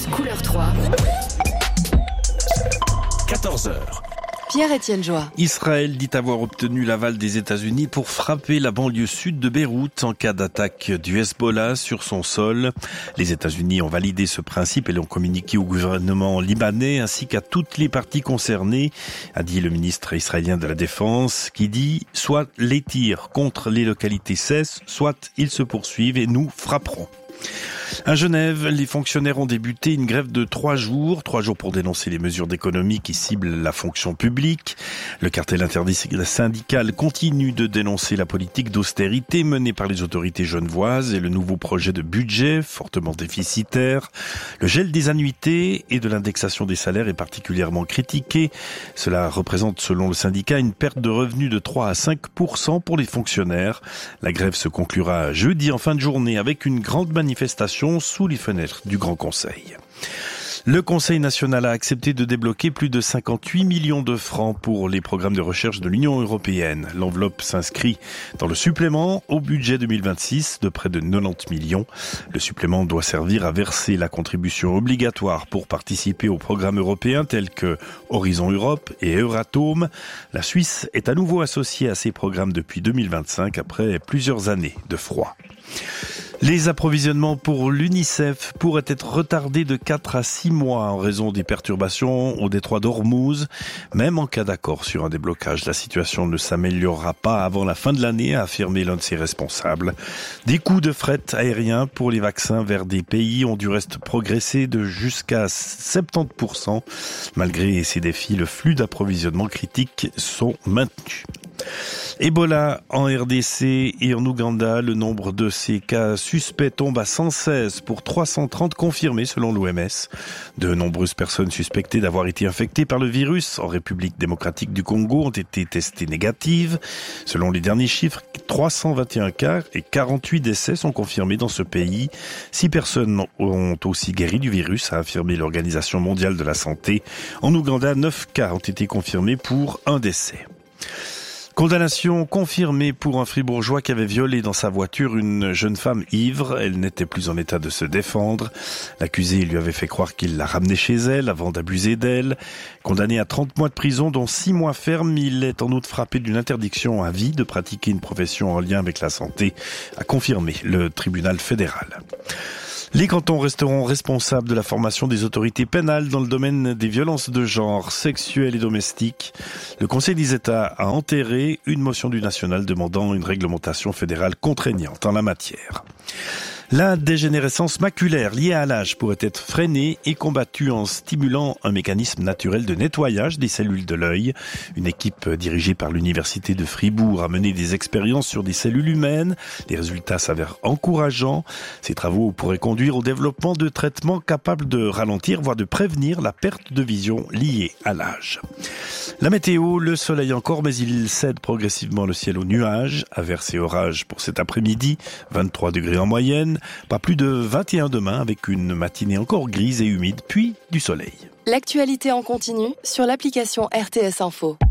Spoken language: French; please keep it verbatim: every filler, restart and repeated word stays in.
couleur trois. quatorze heures. Pierre-Étienne Joie. Israël dit avoir obtenu l'aval des États-Unis pour frapper la banlieue sud de Beyrouth en cas d'attaque du Hezbollah sur son sol. Les États-Unis ont validé ce principe et l'ont communiqué au gouvernement libanais ainsi qu'à toutes les parties concernées, a dit le ministre israélien de la Défense, qui dit soit les tirs contre les localités cessent, soit ils se poursuivent et nous frapperons. À Genève, les fonctionnaires ont débuté une grève de trois jours, trois jours pour dénoncer les mesures d'économie qui ciblent la fonction publique. Le cartel intersyndical continue de dénoncer la politique d'austérité menée par les autorités genevoises et le nouveau projet de budget fortement déficitaire. Le gel des annuités et de l'indexation des salaires est particulièrement critiqué. Cela représente, selon le syndicat, une perte de revenus de trois à cinq pour cent pour les fonctionnaires. La grève se conclura jeudi en fin de journée avec une grande manifestation sous les fenêtres du Grand Conseil. Le Conseil national a accepté de débloquer plus de cinquante-huit millions de francs pour les programmes de recherche de l'Union européenne. L'enveloppe s'inscrit dans le supplément au budget deux mille vingt-six de près de quatre-vingt-dix millions. Le supplément doit servir à verser la contribution obligatoire pour participer aux programmes européens tels que Horizon Europe et Euratom. La Suisse est à nouveau associée à ces programmes depuis deux mille vingt-cinq après plusieurs années de froid. Les approvisionnements pour l'UNICEF pourraient être retardés de quatre à six mois en raison des perturbations au détroit d'Ormuz. Même en cas d'accord sur un déblocage, la situation ne s'améliorera pas avant la fin de l'année, a affirmé l'un de ses responsables. Des coûts de fret aérien pour les vaccins vers des pays ont du reste progressé de jusqu'à soixante-dix pour cent. Malgré ces défis, le flux d'approvisionnement critique sont maintenus. Ebola en R D C et en Ouganda, le nombre de ces cas suspects tombe à cent seize pour trois cent trente confirmés selon l'O M S. De nombreuses personnes suspectées d'avoir été infectées par le virus en République démocratique du Congo ont été testées négatives. Selon les derniers chiffres, trois cent vingt et un cas et quarante-huit décès sont confirmés dans ce pays. Six personnes ont aussi guéri du virus, a affirmé l'Organisation mondiale de la santé. En Ouganda, neuf cas ont été confirmés pour un décès. Condamnation confirmée pour un Fribourgeois qui avait violé dans sa voiture une jeune femme ivre. Elle n'était plus en état de se défendre. L'accusé lui avait fait croire qu'il la ramenait chez elle avant d'abuser d'elle. Condamné à trente mois de prison, dont six mois ferme, il est en outre frappé d'une interdiction à vie de pratiquer une profession en lien avec la santé, a confirmé le tribunal fédéral. Les cantons resteront responsables de la formation des autorités pénales dans le domaine des violences de genre, sexuelles et domestiques. Le Conseil des États a enterré une motion du national demandant une réglementation fédérale contraignante en la matière. La dégénérescence maculaire liée à l'âge pourrait être freinée et combattue en stimulant un mécanisme naturel de nettoyage des cellules de l'œil. Une équipe dirigée par l'Université de Fribourg a mené des expériences sur des cellules humaines. Les résultats s'avèrent encourageants. Ces travaux pourraient conduire au développement de traitements capables de ralentir, voire de prévenir la perte de vision liée à l'âge. La météo, le soleil encore, mais il cède progressivement le ciel aux nuages. Averses et orages pour cet après-midi, vingt-trois degrés en moyenne. Pas plus de vingt et un demain avec une matinée encore grise et humide, puis du soleil. L'actualité en continu sur l'application R T S Info.